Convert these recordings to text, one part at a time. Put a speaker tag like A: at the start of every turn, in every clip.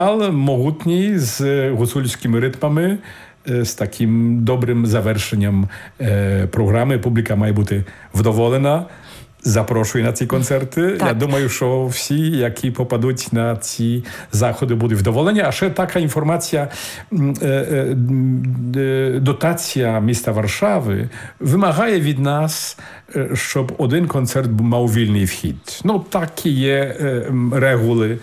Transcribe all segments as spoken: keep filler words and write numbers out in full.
A: Ale mogutni z gusульськими rytmami, z takim dobrym zaвершенням програми. Публіка має бути вдоволена. Запрошую на ці концерти.
B: Так.
A: Я думаю, що всі, які попадуть на ці заходи, будуть вдоволені. А ще така інформація. Дотація міста Варшави вимагає від нас, щоб один концерт мав вільний вхід. Ну, такі є регули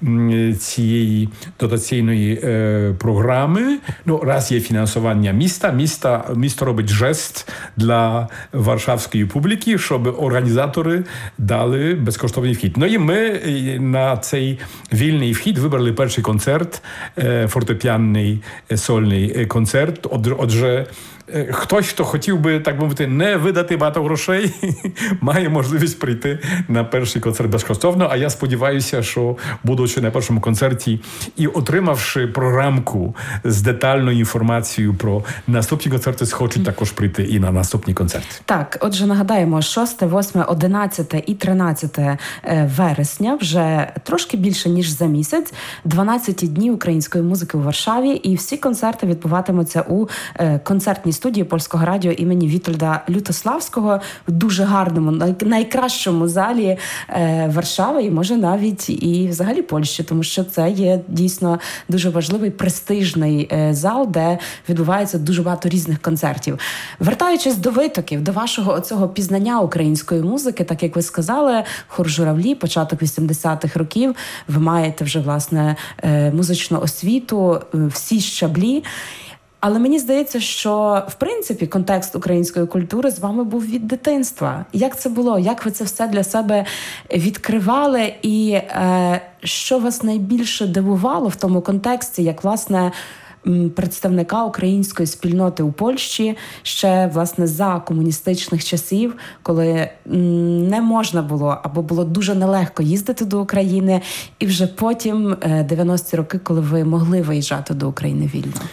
A: цієї дотаційної програми. Ну, раз є фінансування міста, міста, місто робить жест для варшавської публіки, щоб організатори дали безкоштовний вхід. Ну і ми на цей вільний вхід вибрали перший концерт, фортепіанний сольний концерт. Отже, хтось, хто хотів би, так мовити, не видати багато грошей, має можливість прийти на перший концерт безкоштовно. А я сподіваюся, що, будучи на першому концерті і отримавши програмку з детальною інформацією про наступні концерти, схочуть також прийти і на наступні концерти.
B: Так, отже, нагадаємо, шосте, восьме, одинадцяте і тринадцяте вересня, вже трошки більше, ніж за місяць, дванадцять днів української музики у Варшаві, і всі концерти відбуватимуться у концертній студії Польського радіо імені Вітольда Лютославського в дуже гарному, найкращому залі е, Варшави і, може, навіть і взагалі Польщі, тому що це є дійсно дуже важливий, престижний е, зал, де відбувається дуже багато різних концертів. Вертаючись до витоків, до вашого оцього пізнання української музики, так як ви сказали, хор «Журавлі», початок вісімдесятих років, ви маєте вже, власне, е, музичну освіту, е, всі щаблі. Але мені здається, що, в принципі, контекст української культури з вами був від дитинства. Як це було? Як ви це все для себе відкривали? І е, що вас найбільше дивувало в тому контексті, як, власне, представника української спільноти у Польщі ще, власне, за комуністичних часів, коли не можна було або було дуже нелегко їздити до України, і вже потім, дев'яності роки, коли ви могли виїжджати до України вільно?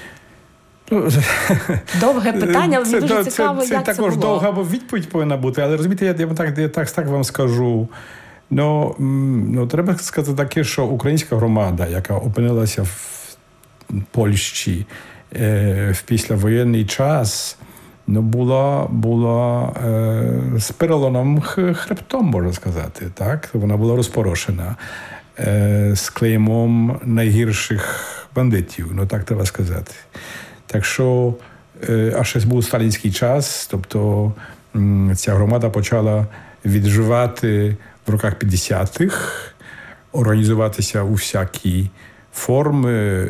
B: Довге питання, але мені дуже цікаво,
A: це, це,
B: як це,
A: це
B: було.
A: також довга відповідь повинна бути, але розумієте, я, я, так, я так, так вам скажу. Ну, ну, треба сказати таке, що українська громада, яка опинилася в Польщі е, в післявоєнний час, ну, була, була е, з переломним хребтом, можна сказати. Так? Вона була розпорошена е, з клеймом найгірших бандитів, ну так треба сказати. Так що, а ще був сталінський час, тобто ця громада почала відживати в роках п'ятдесятих, організуватися у всякі форми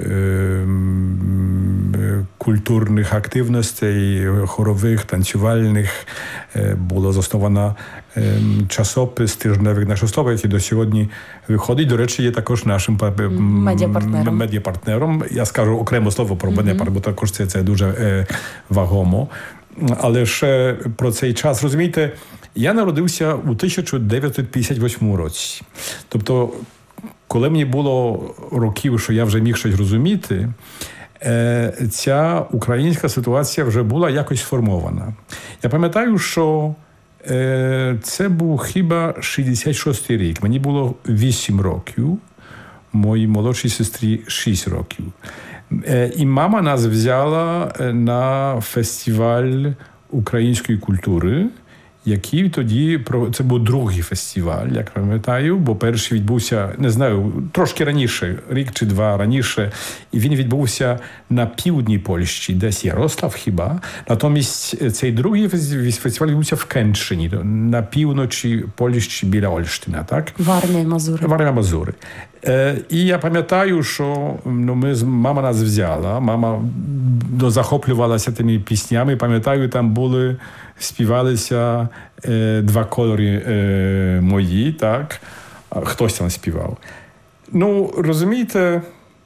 A: культурних активностей, хорових, танцювальних. Було засновано часопис «Тижневик наш Слово», який до сьогодні виходить. До речі, є також нашим
B: медіапартнером.
A: медіапартнером. Я скажу окремо слово про медіапартнер, бо також це, це дуже е, вагомо. Але ще про цей час, розумієте, я народився у тисяча дев'ятсот п'ятдесят восьмому році. Тобто, коли мені було років, що я вже міг щось розуміти, е, ця українська ситуація вже була якось сформована. Я пам'ятаю, що це був хіба шістдесят шостий рік. Мені було вісім років, моїй молодшій сестрі шість років. І мама нас взяла на фестиваль української культури, який тоді, це був другий фестиваль, як пам'ятаю, бо перший відбувся, не знаю, трошки раніше, рік чи два раніше, і він відбувся на півдні Польщі, десь Ярослав хіба. Натомість цей другий фестиваль відбувся в Кенчині, на півночі Польщі біля Ольштина, так?
B: Вармія Мазури.
A: Вармія Мазури. Е, і я пам'ятаю, що ну, ми, мама нас взяла, мама ну, захоплювалася тими піснями, пам'ятаю, там були співалися е, два кольори е, мої, так? Хтось там співав. Ну, розумієте,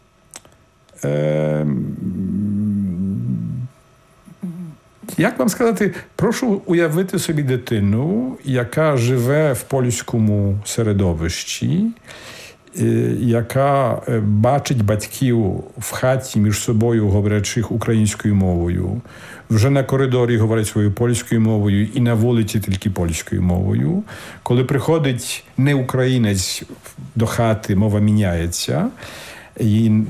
A: е, як вам сказати, прошу уявити собі дитину, яка живе в польському середовищі, яка бачить батьків в хаті між собою говорячих українською мовою, вже на коридорі говорять своєю польською мовою і на вулиці тільки польською мовою. Коли приходить не українець до хати, мова міняється, і